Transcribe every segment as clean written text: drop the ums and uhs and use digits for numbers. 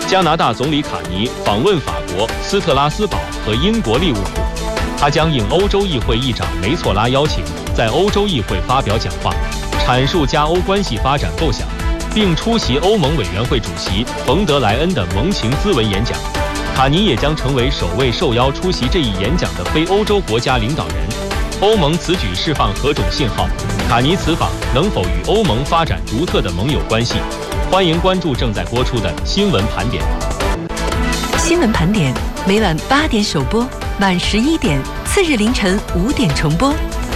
加拿大总理卡尼访问法国斯特拉斯堡和英国利物浦，他将应欧洲议会议长梅措拉邀请，在欧洲议会发表讲话，阐述加欧关系发展构想，并出席欧盟委员会主席冯德莱恩的盟情咨文演讲。卡尼也将成为首位受邀出席这一演讲的非欧洲国家领导人。欧盟此举释放何种信号？卡尼此访能否与欧盟发展独特的盟友关系？欢迎关注正在播出的新闻盘点。 新闻盘点每晚8点首播，晚11点，次日凌晨5点重播。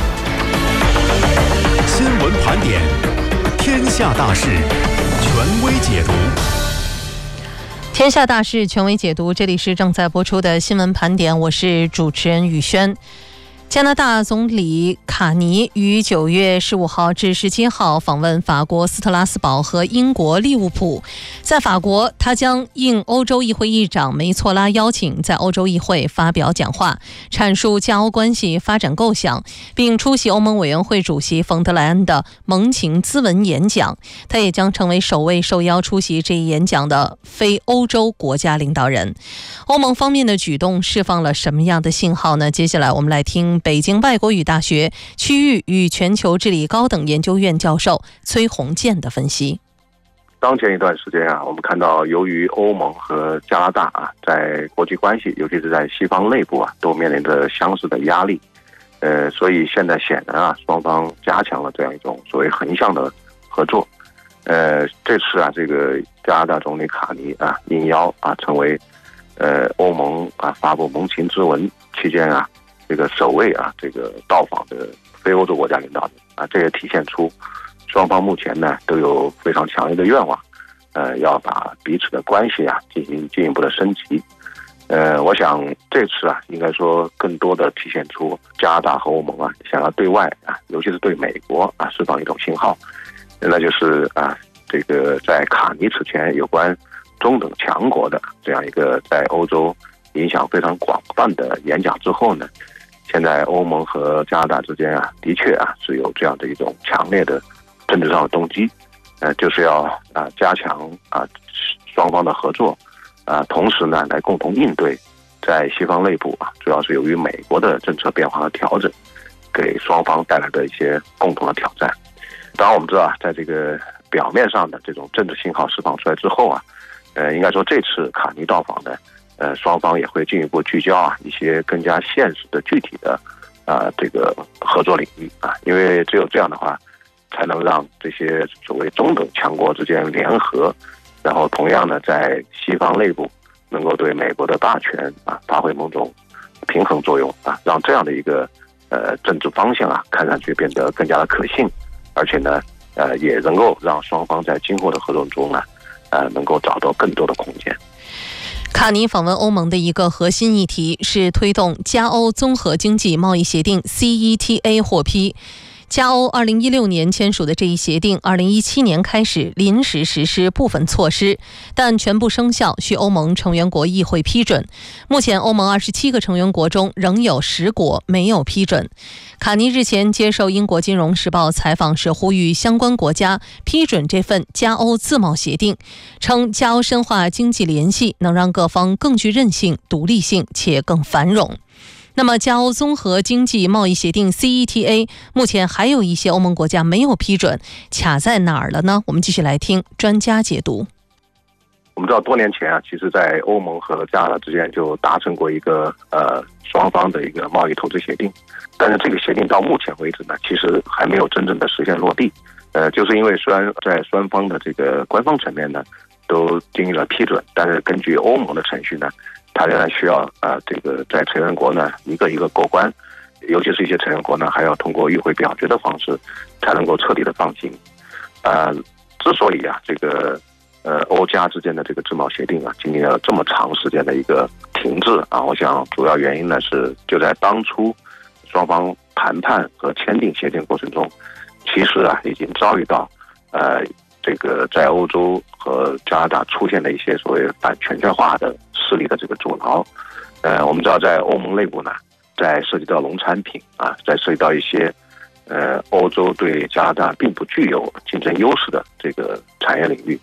新闻盘点，天下大事，权威解读。 天下大事，权威解读。这里是正在播出的新闻盘点，我是主持人宇轩。加拿大总理卡尼于9月15号至17号访问法国斯特拉斯堡和英国利物浦。在法国，他将应欧洲议会议长梅措拉邀请，在欧洲议会发表讲话，阐述加欧关系发展构想，并出席欧盟委员会主席冯德莱恩的盟情咨文演讲。他也将成为首位受邀出席这一演讲的非欧洲国家领导人。欧盟方面的举动释放了什么样的信号呢？接下来我们来听北京外国语大学区域与全球治理高等研究院教授崔洪建的分析。 当前一段时间我们看到由于欧盟和加拿大在国际关系，尤其是在西方内部都面临着相似的压力，所以现在显然双方加强了这样一种所谓横向的合作。这次这个加拿大总理卡尼应邀成为欧盟发布盟情咨文期间这个首位这个到访的非欧洲国家领导人这也体现出双方目前呢都有非常强烈的愿望，要把彼此的关系进行进一步的升级。我想这次应该说更多的体现出加拿大和欧盟想要对外尤其是对美国释放一种信号，那就是这个在卡尼此前有关中等强国的这样一个在欧洲影响非常广泛的演讲之后呢，现在欧盟和加拿大之间的确是有这样的一种强烈的政治上的动机，就是要加强双方的合作，同时呢来共同应对在西方内部主要是由于美国的政策变化和调整给双方带来的一些共同的挑战。当然我们知道在这个表面上的这种政治信号释放出来之后应该说这次卡尼到访呢，双方也会进一步聚焦一些更加现实的具体的这个合作领域因为只有这样的话才能让这些所谓中等强国之间联合，然后同样呢在西方内部能够对美国的大权发挥某种平衡作用让这样的一个政治方向看上去变得更加的可信，而且呢也能够让双方在今后的合作中呢能够找到更多的空间。 卡尼访问欧盟的一个核心议题是推动加欧综合经济贸易协定 CETA 获批。加欧2016年签署的这一协定2017年开始临时实施部分措施，但全部生效需欧盟成员国议会批准。目前欧盟27个成员国中仍有10国没有批准。卡尼日前接受英国金融时报采访时呼吁相关国家批准这份加欧自贸协定，称加欧深化经济联系能让各方更具韧性、独立性且更繁荣。那么加欧综合经济贸易协定 CETA 目前还有一些欧盟国家没有批准，卡在哪儿了呢？我们继续来听专家解读。 我们知道多年前其实在欧盟和加拿大之间就达成过一个双方的一个贸易投资协定，但是这个协定到目前为止呢其实还没有真正的实现落地。就是因为虽然在双方的这个官方层面呢都经历了批准，但是根据欧盟的程序呢它仍然需要这个在成员国呢一个一个过关，尤其是一些成员国呢还要通过议会表决的方式才能够彻底的放行。之所以这个欧加之间的这个自贸协定经历了这么长时间的一个停滞我想主要原因呢是就在当初双方谈判和签订协定过程中，其实已经遭遇到这个在欧洲和加拿大出现的一些所谓反全球化的势力的这个阻挠。我们知道在欧盟内部呢，在涉及到农产品在涉及到一些欧洲对加拿大并不具有竞争优势的这个产业领域，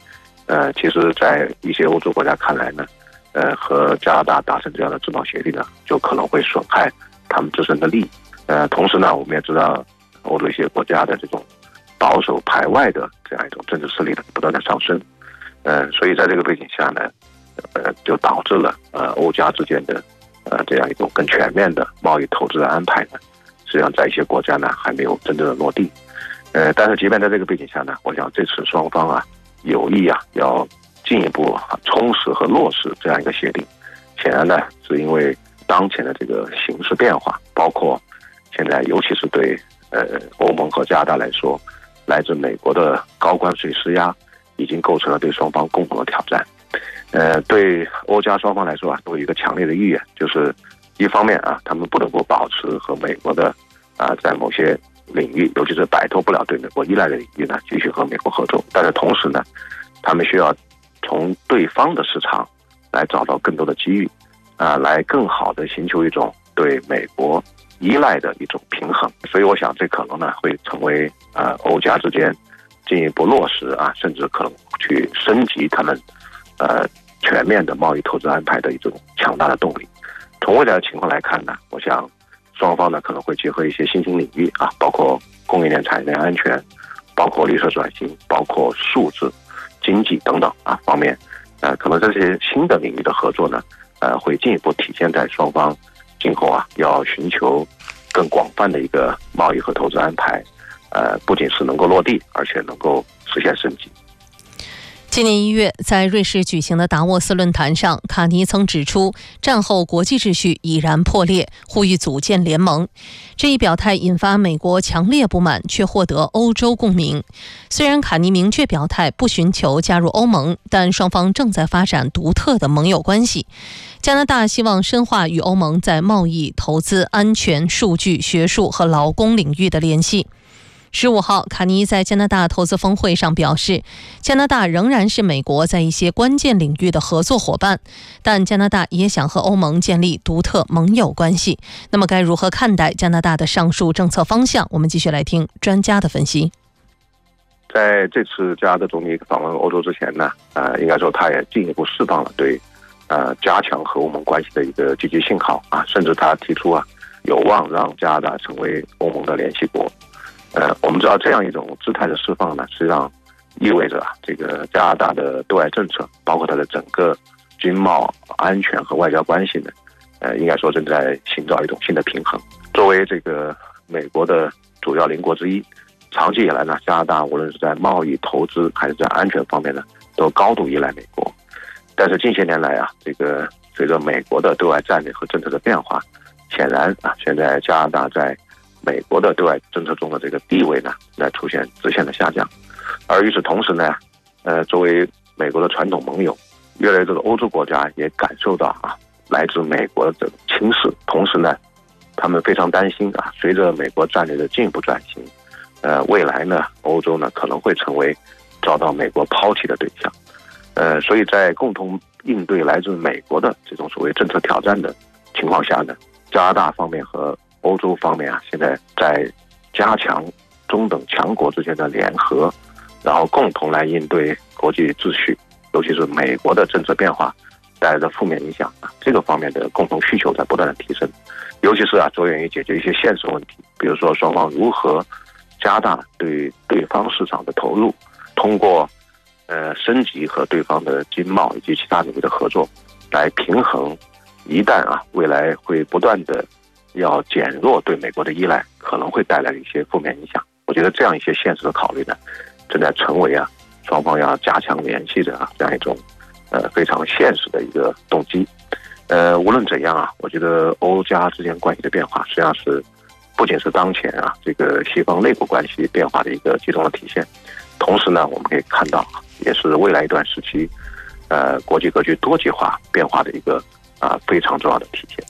其实在一些欧洲国家看来呢，和加拿大达成这样的自贸协定呢，就可能会损害他们自身的利益。同时呢，我们也知道欧洲一些国家的这种保守排外的这样一种政治势力呢，不断的上升。所以在这个背景下呢，就导致了欧加之间的这样一种更全面的贸易投资的安排呢，实际上在一些国家呢还没有真正的落地。但是即便在这个背景下呢，我想这次双方有意要进一步充实和落实这样一个协定。显然呢，是因为当前的这个形势变化，包括现在尤其是对欧盟和加拿大来说，来自美国的高关税施压已经构成了对双方共同的挑战。对欧加双方来说都有一个强烈的意愿，就是一方面他们不得不保持和美国的在某些领域，尤其是摆脱不了对美国依赖的领域呢，继续和美国合作。但是同时呢，他们需要从对方的市场来找到更多的机遇，来更好的寻求一种对美国依赖的一种平衡。所以我想这可能呢会成为欧加之间进一步落实甚至可能去升级他们全面的贸易投资安排的一种强大的动力。从未来的情况来看呢，我想双方呢可能会结合一些新兴领域包括供应链产业链安全，包括绿色转型，包括数字经济等等方面，可能这些新的领域的合作呢，会进一步体现在双方今后要寻求更广泛的一个贸易和投资安排，不仅是能够落地，而且能够实现升级。 今年1月，在瑞士举行的达沃斯论坛上，卡尼曾指出，战后国际秩序已然破裂，呼吁组建联盟。这一表态引发美国强烈不满，却获得欧洲共鸣。虽然卡尼明确表态不寻求加入欧盟，但双方正在发展独特的盟友关系。加拿大希望深化与欧盟在贸易、投资、安全、数据、学术和劳工领域的联系。15号，卡尼在加拿大投资峰会上表示，加拿大仍然是美国在一些关键领域的合作伙伴，但加拿大也想和欧盟建立独特盟友关系。那么该如何看待加拿大的上述政策方向？我们继续来听专家的分析。 在这次加拿大总理访问欧洲之前呢，应该说他也进一步释放了对加强和欧盟关系的一个积极信号甚至他提出有望让加拿大成为欧盟的联系国。我们知道这样一种姿态的释放呢，实际上意味着这个加拿大的对外政策，包括它的整个经贸、安全和外交关系呢，应该说正在寻找一种新的平衡。作为这个美国的主要邻国之一，长期以来呢，加拿大无论是在贸易、投资还是在安全方面呢，都高度依赖美国。但是近些年来这个随着美国的对外战略和政策的变化，显然现在加拿大在美国的对外政策中的这个地位呢，在出现直线的下降。而与此同时呢，作为美国的传统盟友，越来越多的欧洲国家也感受到来自美国的这种轻视。同时呢，他们非常担心随着美国战略的进一步转型，未来呢，欧洲呢可能会成为遭到美国抛弃的对象。所以在共同应对来自美国的这种所谓政策挑战的情况下呢，加拿大方面和欧洲方面现在在加强中等强国之间的联合，然后共同来应对国际秩序，尤其是美国的政策变化带来的负面影响这个方面的共同需求在不断的提升。尤其是着眼于解决一些现实问题，比如说双方如何加大对对方市场的投入，通过升级和对方的经贸以及其他领域的合作，来平衡一旦未来会不断的要减弱对美国的依赖可能会带来的一些负面影响。我觉得这样一些现实的考虑呢，正在成为双方要加强联系的这样一种非常现实的一个动机。无论怎样我觉得欧加之间关系的变化实际上是不仅是当前这个西方内部关系变化的一个集中的体现，同时呢，我们可以看到也是未来一段时期国际格局多极化变化的一个非常重要的体现。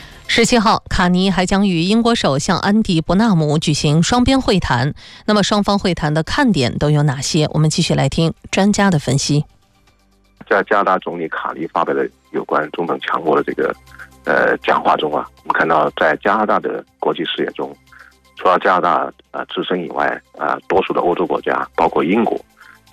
17号，卡尼还将与英国首相安迪·伯纳姆举行双边会谈。那么双方会谈的看点都有哪些？我们继续来听专家的分析。 在加拿大总理卡尼发表的有关中等强国的这个讲话中我们看到在加拿大的国际视野中，除了加拿大自身以外多数的欧洲国家包括英国